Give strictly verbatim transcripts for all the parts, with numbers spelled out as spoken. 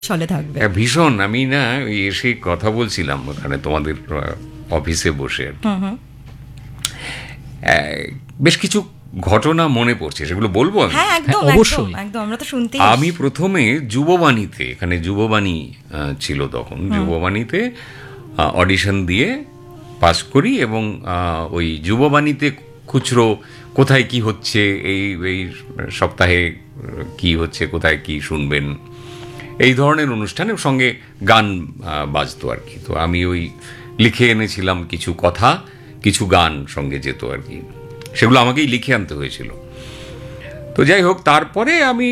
চলে থাকবে। ভীষণ। আমি না এসে কথা বলছিলাম ওখানে তোমাদের অফিসে বসে, বেশ কিছু ঘটনা মনে পড়ছে, সেগুলো বলবো আমি। হ্যাঁ একদম, অবশ্যই। একদম, আমরা তো শুনতেই। আমি প্রথমে যুববাণীতে, এখানে যুববাণী ছিল তখন, যুববাণীতে অডিশন দিয়ে পাস করি এবং ওই যুববাণীতে খুচরো কোথায় কি হচ্ছে, এই এই সপ্তাহে কি হচ্ছে, কোথায় কি শুনবেন, এই ধরনের অনুষ্ঠানের সঙ্গে গান বাজতো আর কি। তো আমি ওই লিখে এনেছিলাম কিছু কথা, কিছু গান সঙ্গে যেত আর কি, সেগুলো আমাকেই লিখে আনতে হয়েছিল। তো যাই হোক, তারপরে আমি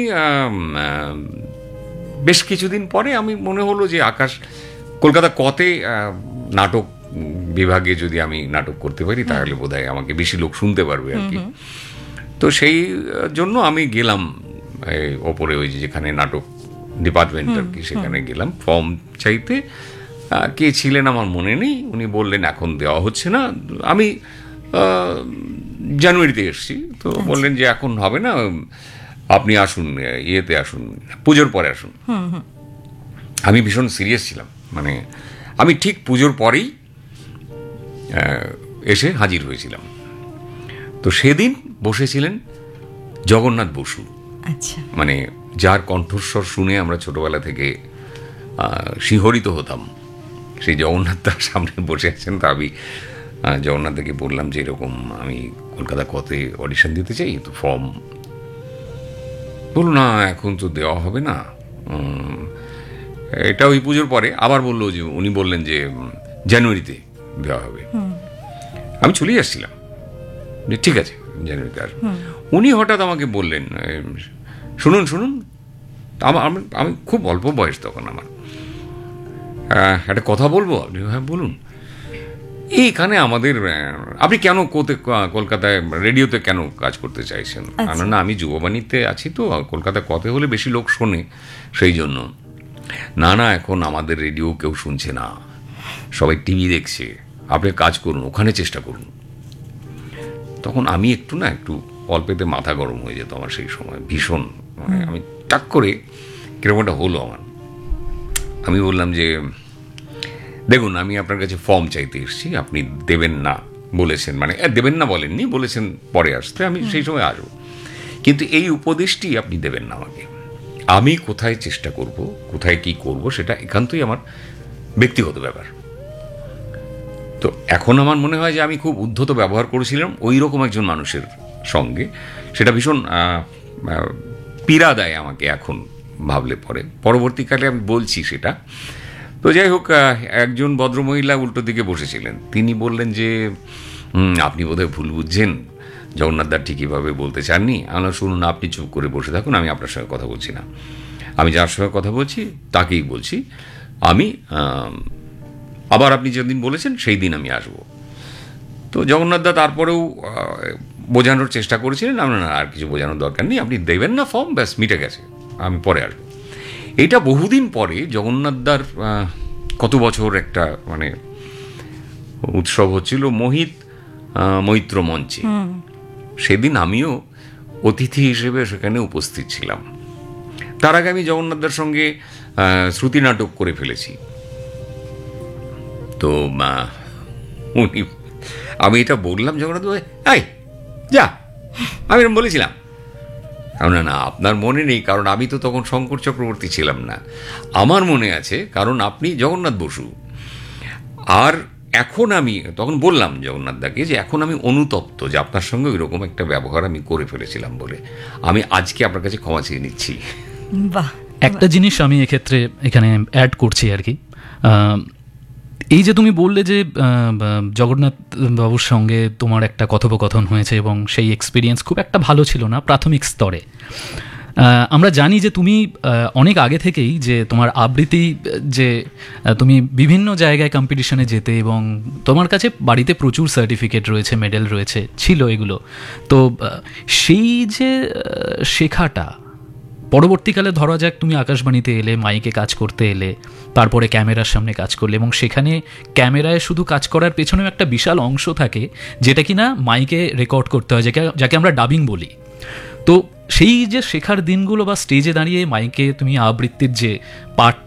বেশ কিছুদিন পরে আমি মনে হলো যে আকাশ, কলকাতা কতে নাটক বিভাগে যদি আমি নাটক করতে পারি তাহলে বোধহয় আমাকে বেশি লোক শুনতে পারবে আর কি। তো সেই জন্য আমি গেলাম ওপরে, ওই যেখানে নাটক ডিপার্টমেন্ট আর কি, সেখানে গেলাম ফর্ম চাইতে। কে ছিলেন আমার মনে নেই, উনি বললেন এখন দেওয়া হচ্ছে না। আমি জানুয়ারিতে এসছি, তো বললেন যে এখন হবে না, আপনি আসুন, ইয়েতে আসুন, পুজোর পরে আসুন। আমি ভীষণ সিরিয়াস ছিলাম, মানে আমি ঠিক পুজোর পরেই এসে হাজির হয়েছিলাম। তো সেদিন বসেছিলেন জগন্নাথ বসু, আচ্ছা, মানে যার কণ্ঠস্বর শুনে আমরা ছোটবেলা থেকে শিহরিত হতাম, সেই জগন্নাথ তার সামনে বসে আছেন। তো আমি জগন্নাথকে বললাম যে এরকম আমি কলকাতা কতে অডিশন দিতে চাই, তো ফর্ম। বলুন না এখন তো দেওয়া হবে না, এটা ওই পুজোর পরে। আবার বললো যে, উনি বললেন যে জানুয়ারিতে দেওয়া হবে। আমি চলেই আসছিলাম যে ঠিক আছে জানুয়ারিতে আসবো। উনি হঠাৎ আমাকে বললেন, শুনুন শুনুন, আমার আমি খুব অল্প বয়স তখন আমার, একটা কথা বলবো। আপনি হ্যাঁ বলুন। এইখানে আমাদের, আপনি কেন কোতে কলকাতায় রেডিওতে কেন কাজ করতে চাইছেন? না আমি যুববাণীতে আছি, তো কলকাতা কতে হলে বেশি লোক শোনে, সেই জন্য। না না এখন আমাদের রেডিও কেউ শুনছে না, সবাই টিভি দেখছে, আপনি কাজ করুন, ওখানে চেষ্টা করুন। তখন আমি একটু না একটু অল্পেতে মাথা গরম হয়ে যেত আমার সেই সময়, ভীষণ। মানে আমি টাক করে কিরকমটা হলো আমার। আমি বললাম যে দেখুন আমি আপনার কাছে ফর্ম চাইতে এসেছি, আপনি দেবেন না বলেছেন, মানে দেবেন না বলেননি, বলেছেন পরে আসতে, আমি সেই সময় আসবো, কিন্তু এই উপদেশটি আপনি দেবেন না আমাকে। আমি কোথায় চেষ্টা করব, কোথায় কি করব, সেটা একান্তই আমার ব্যক্তিগত ব্যাপার। তো এখন আমার মনে হয় যে আমি খুব উদ্ধত ব্যবহার করেছিলাম ওই রকম একজন মানুষের সঙ্গে, সেটা ভীষণ পীড়া দেয় আমাকে এখন ভাবলে পরে, পরবর্তীকালে আমি বলছি সেটা। তো যাই হোক, একজন ভদ্রমহিলা উল্টো দিকে বসেছিলেন, তিনি বললেন যে আপনি বোধহয় ভুল বুঝছেন, জগন্নাথদা ঠিকইভাবে বলতে চাননি। আমরা শুনুন, আপনি চুপ করে বসে থাকুন, আমি আপনার সঙ্গে কথা বলছি না, আমি যার সঙ্গে কথা বলছি তাকেই বলছি। আমি আবার আপনি যেদিন বলেছেন সেই দিন আমি আসব। তো জগন্নাথদা তারপরেও বোঝানোর চেষ্টা করেছিলেন, আপনার আর কিছু বোঝানোর দরকার নেই, আপনি দেবেন না ফর্ম, ব্যাস মিটে গেছে, আমি পরে আসবো। এটা বহুদিন পরে জগন্নাথদার কত বছর একটা মানে উৎসব হচ্ছিল মোহিত মৈত্র মঞ্চে, সেদিন আমিও অতিথি হিসেবে সেখানে উপস্থিত ছিলাম। তার আগে আমি জগন্নাথদার সঙ্গে শ্রুতি নাটক করে ফেলেছি। তো উনি, আমি এটা বললাম জগন্নাথ, এই যা, আমি এরকম বলেছিলাম। না না আপনার মনে নেই, কারণ আমি তো তখন শঙ্কর চক্রবর্তী ছিলাম না। আমার মনে আছে, কারণ আপনি জগন্নাথ বসু। আর এখন আমি তখন বললাম জগন্নাথদাকে যে এখন আমি অনুতপ্ত যে আপনার সঙ্গে ওই রকম একটা ব্যবহার আমি করে ফেলেছিলাম বলে, আমি আজকে আপনার কাছে ক্ষমা চেয়ে নিচ্ছি। বাহ, একটা জিনিস আমি এক্ষেত্রে এখানে অ্যাড করছি আর কি। এই যে তুমি বললে যে জগন্নাথ বাবুর সঙ্গে তোমার একটা কথোপকথন হয়েছে এবং সেই এক্সপিরিয়েন্স খুব একটা ভালো ছিল না প্রাথমিক স্তরে। আমরা জানি যে তুমি অনেক আগে থেকেই যে তোমার আবৃত্তি, যে তুমি বিভিন্ন জায়গায় কম্পিটিশনে যেতে এবং তোমার কাছে বাড়িতে প্রচুর সার্টিফিকেট রয়েছে, মেডেল রয়েছে, ছিল এগুলো। তো সেই যে শেখাটা পরবর্তীকালে, ধরা যাক তুমি আকাশবাণীতে এলে, মাইকে কাজ করতে এলে, তারপরে ক্যামেরার সামনে কাজ করলে, এবং সেখানে ক্যামেরায় শুধু কাজ করার পেছনেও একটা বিশাল অংশ থাকে যেটা কিনা মাইকে রেকর্ড করতে হয়, যাকে যাকে আমরা ডাবিং বলি। তো সেই যে শেখার দিনগুলো বা স্টেজে দাঁড়িয়ে মাইকে তুমি আবৃত্তির যে পাঠ